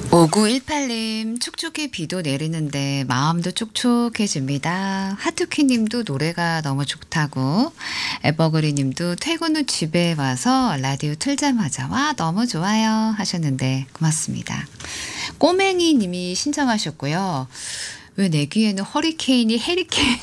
5918님, 촉촉히 비도 내리는데 마음도 촉촉해집니다. 하트키님도 노래가 너무 좋다고, 에버그리님도 퇴근 후 집에 와서 라디오 틀자마자 와 너무 좋아요 하셨는데 고맙습니다. 꼬맹이님이 신청하셨고요. 왜 내 귀에는 허리케인이 해리케인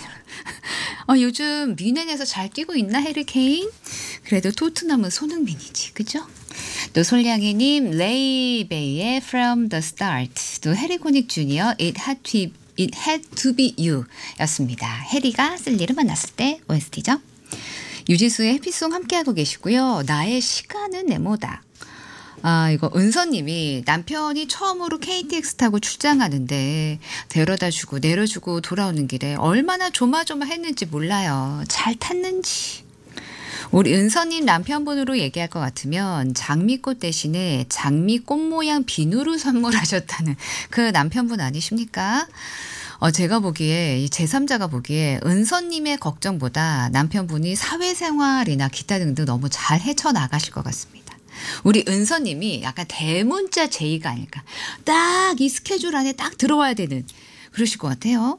요즘 뮌헨에서 잘 뛰고 있나 해리케인? 그래도 토트넘은 손흥민이지, 그죠? 또 솔량이님 레이베이의 From the Start, 또 해리코닉 주니어 It Had to Be You 였습니다. 해리가 셀리를 만났을 때 OST죠. 유지수의 해피송 함께하고 계시고요. 나의 시간은 네모다. 이거 은서님이 남편이 처음으로 KTX 타고 출장하는데 데려다주고 내려주고 돌아오는 길에 얼마나 조마조마했는지 몰라요. 잘 탔는지. 우리 은서님 남편분으로 얘기할 것 같으면 장미꽃 대신에 장미꽃 모양 비누를 선물하셨다는 그 남편분 아니십니까? 제가 보기에, 이 제3자가 보기에 은서님의 걱정보다 남편분이 사회생활이나 기타 등등 너무 잘 헤쳐나가실 것 같습니다. 우리 은서님이 약간 대문자 제의가 아닐까. 딱 이 스케줄 안에 딱 들어와야 되는, 그러실 것 같아요.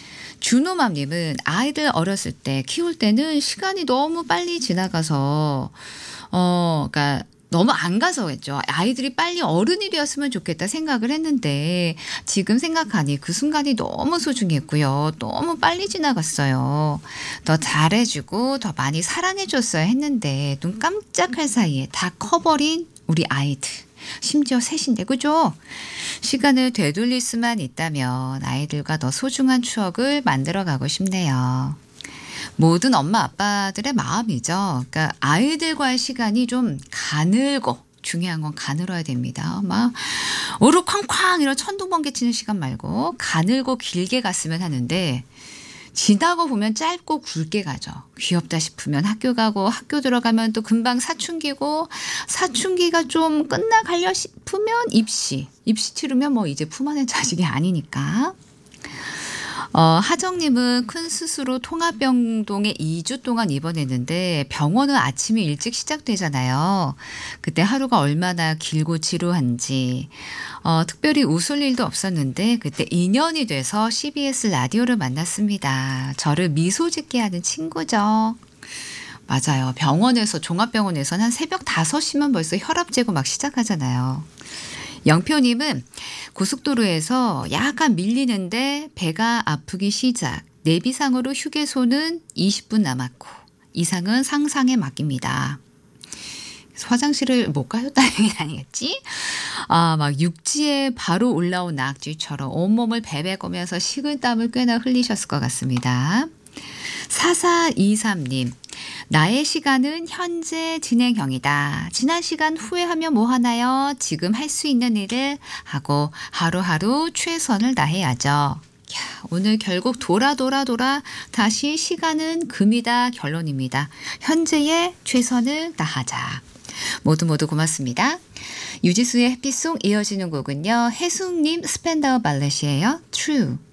준호맘님은 아이들 어렸을 때 키울 때는 시간이 너무 빨리 지나가서 그러니까 너무 안 가서겠죠. 아이들이 빨리 어른이 되었으면 좋겠다 생각을 했는데 지금 생각하니 그 순간이 너무 소중했고요. 너무 빨리 지나갔어요. 더 잘해주고 더 많이 사랑해줬어야 했는데 눈 깜짝할 사이에 다 커버린 우리 아이들. 심지어 셋인데, 그죠? 시간을 되돌릴 수만 있다면 아이들과 더 소중한 추억을 만들어가고 싶네요. 모든 엄마 아빠들의 마음이죠. 그러니까 아이들과의 시간이 좀 가늘고, 중요한 건 가늘어야 됩니다. 막 오르쾅쾅 이런 천둥번개 치는 시간 말고 가늘고 길게 갔으면 하는데 지나고 보면 짧고 굵게 가죠. 귀엽다 싶으면 학교 가고 학교 들어가면 또 금방 사춘기고 사춘기가 좀 끝나가려 싶으면 입시 치르면 뭐 이제 품 안의 자식이 아니니까. 하정님은 큰 수술로 통합병동에 2주 동안 입원했는데 병원은 아침이 일찍 시작되잖아요. 그때 하루가 얼마나 길고 지루한지 특별히 웃을 일도 없었는데 그때 인연이 돼서 CBS 라디오를 만났습니다. 저를 미소 짓게 하는 친구죠. 맞아요. 병원에서 종합병원에서는 한 새벽 5시면 벌써 혈압 재고 막 시작하잖아요. 영표님은 고속도로에서 약간 밀리는데 배가 아프기 시작. 내비상으로 휴게소는 20분 남았고 이상은 상상에 맡깁니다. 화장실을 못 가셨다는 게 아니겠지? 막 육지에 바로 올라온 낙지처럼 온몸을 베베거면서 식은땀을 꽤나 흘리셨을 것 같습니다. 4423님. 나의 시간은 현재 진행형이다. 지난 시간 후회하면 뭐하나요? 지금 할 수 있는 일을 하고 하루하루 최선을 다해야죠. 오늘 결국 돌아 다시 시간은 금이다 결론입니다. 현재의 최선을 다하자. 모두 고맙습니다. 유지수의 해피송 이어지는 곡은요. 혜숙님 스펜더 발렛이에요. True.